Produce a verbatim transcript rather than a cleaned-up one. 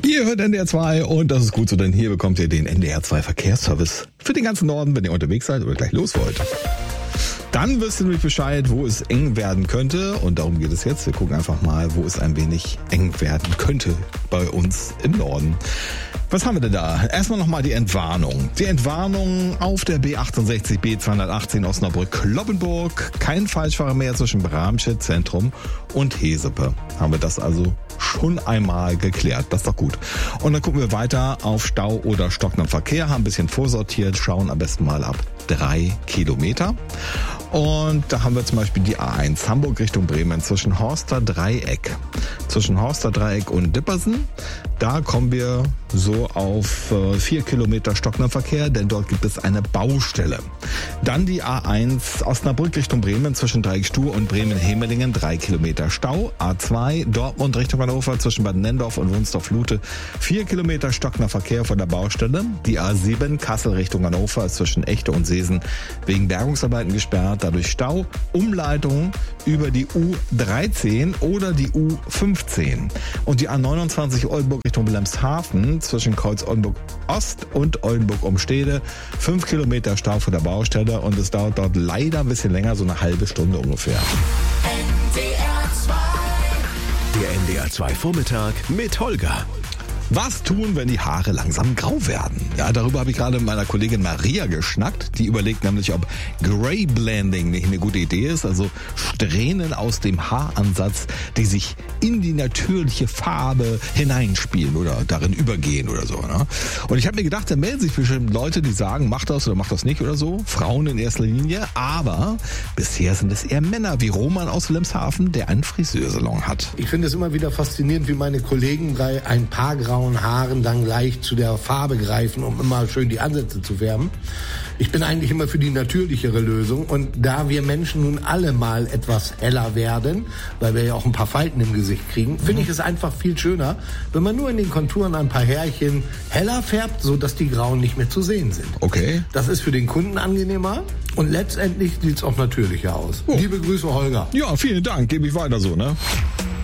Ihr hört N D R zwei und das ist gut so, denn hier bekommt ihr den N D R zwei Verkehrsservice für den ganzen Norden, wenn ihr unterwegs seid oder gleich los wollt. Dann wisst ihr nämlich Bescheid, wo es eng werden könnte und darum geht es jetzt. Wir gucken einfach mal, wo es ein wenig eng werden könnte bei uns im Norden. Was haben wir denn da? Erstmal nochmal die Entwarnung. Die Entwarnung auf der B achtundsechzig B zweihundertachtzehn Osnabrück-Kloppenburg. Kein Falschfahrer mehr zwischen Bramstedt Zentrum und Hesepe. Haben wir das also schon einmal geklärt. Das ist doch gut. Und dann gucken wir weiter auf Stau oder stockenden Verkehr. Haben ein bisschen vorsortiert. Schauen am besten mal ab drei Kilometer. Und da haben wir zum Beispiel die A eins Hamburg Richtung Bremen zwischen Horster Dreieck. Zwischen Horster Dreieck und Dippersen. Da kommen wir so auf äh, vier Kilometer stockender Verkehr, denn dort gibt es eine Baustelle. Dann die A eins Osnabrück Richtung Bremen zwischen Dreieckstuhl und Bremen-Hemelingen, drei Kilometer Stau. A zwei Dortmund Richtung Hannover zwischen Bad Nendorf und Wunstorf-Lute, vier Kilometer stockender Verkehr von der Baustelle. Die A sieben Kassel Richtung Hannover ist zwischen Echte und Seesen wegen Bergungsarbeiten gesperrt, dadurch Stau. Umleitung über die U dreizehn oder die U fünfzehn. Und die A neunundzwanzig Oldenburg Richtung Wilhelmshaven zwischen Kreuz Oldenburg Ost und Oldenburg Umstede. Fünf Kilometer Stau vor der Baustelle und es dauert dort leider ein bisschen länger, so eine halbe Stunde ungefähr. N D R zwei. Der N D R zwei Vormittag mit Holger. Was tun, wenn die Haare langsam grau werden? Ja, darüber habe ich gerade mit meiner Kollegin Maria geschnackt. Die überlegt nämlich, ob Grey Blending nicht eine gute Idee ist. Also Strähnen aus dem Haaransatz, die sich in die natürliche Farbe hineinspielen oder darin übergehen oder so. Ne? Und ich habe mir gedacht, da melden sich bestimmt Leute, die sagen, mach das oder mach das nicht oder so. Frauen in erster Linie. Aber bisher sind es eher Männer wie Roman aus Wilhelmshaven, der einen Friseursalon hat. Ich finde es immer wieder faszinierend, wie meine Kollegen bei ein paar grauen Haaren dann gleich zu der Farbe greifen, um immer schön die Ansätze zu färben. Ich bin eigentlich immer für die natürlichere Lösung und da wir Menschen nun alle mal etwas heller werden, weil wir ja auch ein paar Falten im Gesicht kriegen, finde ich es einfach viel schöner, wenn man nur in den Konturen ein paar Härchen heller färbt, sodass die Grauen nicht mehr zu sehen sind. Okay. Das ist für den Kunden angenehmer und letztendlich sieht es auch natürlicher aus. Oh. Liebe Grüße, Holger. Ja, vielen Dank. Gebe ich weiter so, ne?